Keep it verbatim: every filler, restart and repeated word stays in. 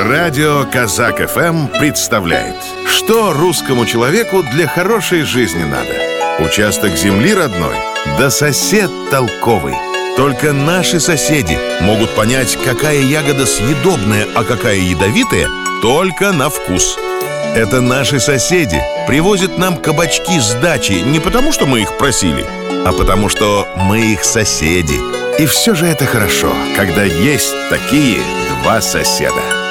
Радио Казак эф эм представляет, что русскому человеку для хорошей жизни надо. Участок земли родной, да сосед толковый. Только наши соседи могут понять, какая ягода съедобная, а какая ядовитая, только на вкус. Это наши соседи привозят нам кабачки с дачи не потому, что мы их просили, а потому, что мы их соседи. И все же это хорошо, когда есть такие два соседа.